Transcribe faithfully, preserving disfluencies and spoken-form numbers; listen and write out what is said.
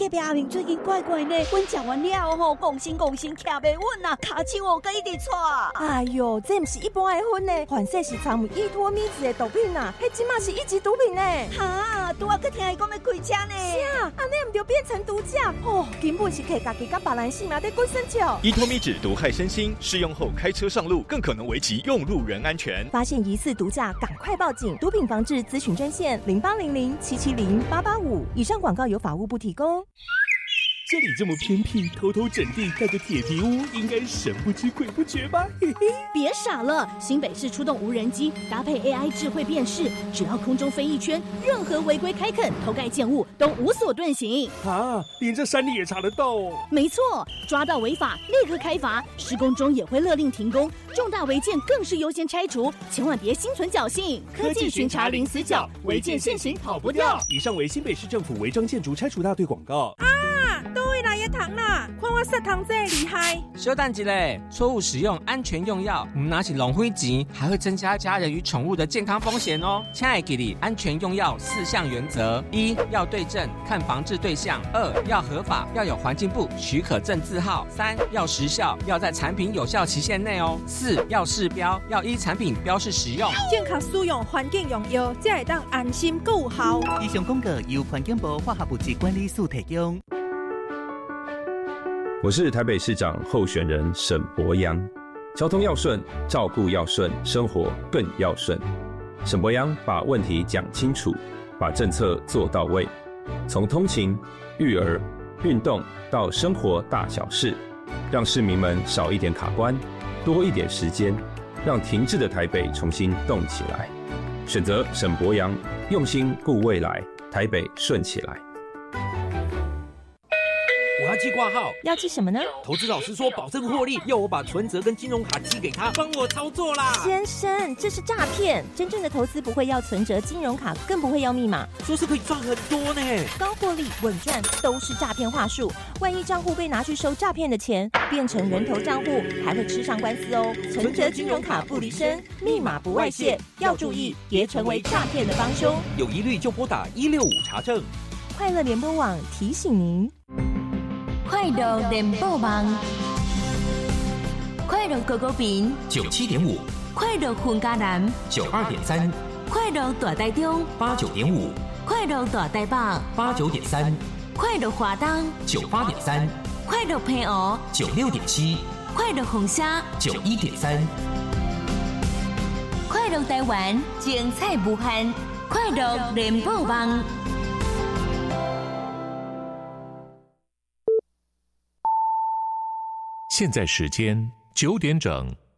隔壁阿明最近怪怪呢，阮食完了吼，讲心讲心徛袂稳啊，骹手哦，佮一直搓。 哎哟，这不是一般的薰呢，反正是掺有依托咪子的毒品啊，迄即马是一级毒品呢。 哈，拄啊佮听伊讲要开车呢。 是啊，安尼唔就变成毒驾哦，根本是摕家己甲别人性命在滚生笑。 依托咪酯毒害身心，适用后开车上路更可能危及用路人安全。 发现疑似毒驾，赶快报警！毒品防治咨询专线零八零零七七零八八五。以上广告由法务部提供。 这里这么偏僻，偷偷整地盖个铁皮屋，应该神不知鬼不觉吧？嘿嘿， 别傻了，新北市出动无人机，搭配 A I 智慧辨识，只要空中飞一圈，任何违规开垦、偷盖建物都无所遁形。 啊，连这山里也查得到哦？ 没错，抓到违法立刻开罚，施工中也会勒令停工，重大违建更是优先拆除，千万别心存侥幸。 科技巡查零死角，违建现行跑不掉。以上为新北市政府违章建筑拆除大队广告。 啊，倒位来的糖啦，看我杀糖这厉害！ 稍等一下，错误使用安全用药，唔拿起浪费钱，还会增加家人与宠物的健康风险哦。亲爱的你，安全用药四项原则：一要对症，看防治对象；二要合法，要有环境部许可证字号；三要时效，要在产品有效期限内哦；四要试标，要依产品标示使用。 正确使用环境用药，才会当安心有效。 以上广告由环境部化学物质管理署提供。 我是台北市长候选人沈伯洋。交通要顺，照顾要顺，生活更要顺。沈伯洋把问题讲清楚，把政策做到位，从通勤、育儿、运动到生活大小事，让市民们少一点卡关，多一点时间，让停滞的台北重新动起来。选择沈伯洋，用心顾未来，台北顺起来。 我要寄挂号， 要寄什么呢？ 投资老师说保证获利，要我把存折跟金融卡寄给他，帮我操作啦。 先生，这是诈骗！真正的投资不会要存折、金融卡，更不会要密码。 说是可以赚很多呢， 高获利、稳赚都是诈骗话术。万一账户被拿去收诈骗的钱，变成人头账户，还会吃上官司哦。存折、金融卡不离身，密码不外泄，要注意，别成为诈骗的帮凶。 有疑虑就拨打一六五查证。 快乐联播网提醒您。 快乐联播网，快乐狗狗饼九七点五， 快乐混家南九二点三， 快乐大台中八九点五， 快乐大台北八九点三， 快乐华东九八点三， 快乐平湖九六点七， 快乐红沙九一点三， 快乐台湾精彩无限，快乐联播网。 现在时间九点整。